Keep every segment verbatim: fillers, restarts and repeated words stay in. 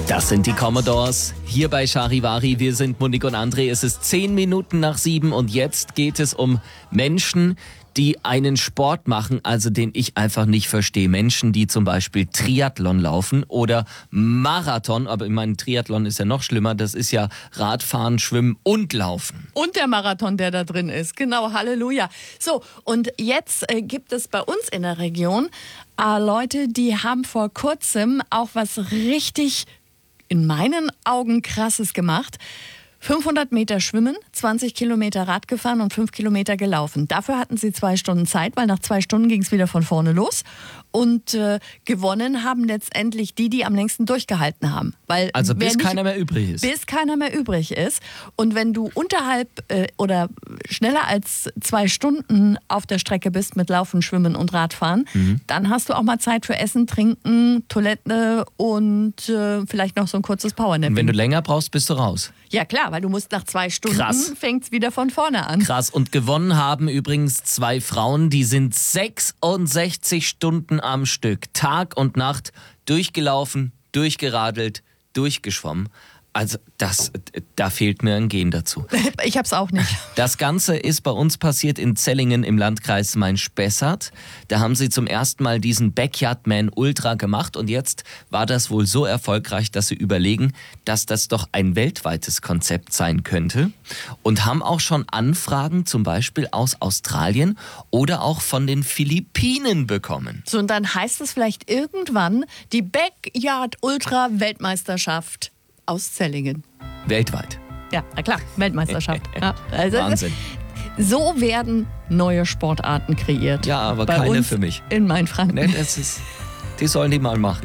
Das sind die Commodores. Hier bei Charivari. Wir sind Monique und André. Es ist zehn Minuten nach sieben und jetzt geht es um Menschen, die einen Sport machen, also den ich einfach nicht verstehe. Menschen, die zum Beispiel Triathlon laufen oder Marathon. Aber ich meine, Triathlon ist ja noch schlimmer. Das ist ja Radfahren, Schwimmen und Laufen. Und der Marathon, der da drin ist. Genau, Halleluja. So, und jetzt äh, gibt es bei uns in der Region äh, Leute, die haben vor kurzem auch was richtig, in meinen Augen, Krasses gemacht. fünfhundert Meter schwimmen, zwanzig Kilometer Rad gefahren und fünf Kilometer gelaufen. Dafür hatten sie zwei Stunden Zeit, weil nach zwei Stunden ging es wieder von vorne los. Und äh, gewonnen haben letztendlich die, die am längsten durchgehalten haben. Weil Also bis nicht, keiner mehr übrig ist. Bis keiner mehr übrig ist. Und wenn du unterhalb äh, oder schneller als zwei Stunden auf der Strecke bist mit Laufen, Schwimmen und Radfahren, mhm. dann hast du auch mal Zeit für Essen, Trinken, Toilette und äh, vielleicht noch so ein kurzes Powernapping. Und wenn du länger brauchst, bist du raus. Ja klar, weil du musst nach zwei Stunden, Krass. fängt es wieder von vorne an. Krass. Und gewonnen haben übrigens zwei Frauen, die sind sechsundsechzig Stunden am Stück, Tag und Nacht, durchgelaufen, durchgeradelt, durchgeschwommen. Also das, da fehlt mir ein Gen dazu. Ich hab's auch nicht. Das Ganze ist bei uns passiert in Zellingen im Landkreis Main-Spessart. Da haben sie zum ersten Mal diesen Backyardman Ultra gemacht und jetzt war das wohl so erfolgreich, dass sie überlegen, dass das doch ein weltweites Konzept sein könnte und haben auch schon Anfragen zum Beispiel aus Australien oder auch von den Philippinen bekommen. So, und dann heißt es vielleicht irgendwann die Backyard Ultra Weltmeisterschaft aus Zellingen. Weltweit. Ja, na klar, Weltmeisterschaft. Ja, also Wahnsinn. So werden neue Sportarten kreiert. Ja, aber bei keine uns für mich. In Mainfranken. Ne, das ist, die sollen die mal machen.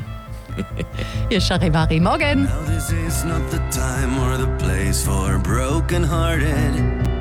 Hier ist Charivari. Morgen. Now this is not the time or the place for broken-hearted.